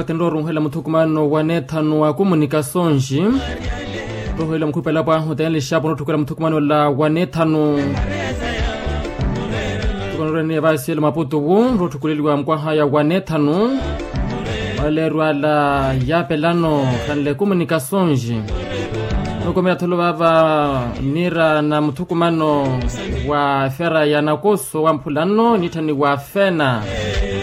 tendo runghela muthukumano wa nethano wa komunikasonji rohela mkhupela pa hotel shapo no thukela muthukumano la wa nethano tukonrene ba sele maputo wo ro thukuleliwa mkwa haya wa nethano walerwa la ya pelano kanle komunikasonji nokomera tholo baba nira na muthukumano wa fera ya nakoso wa mphulano nithani wa fena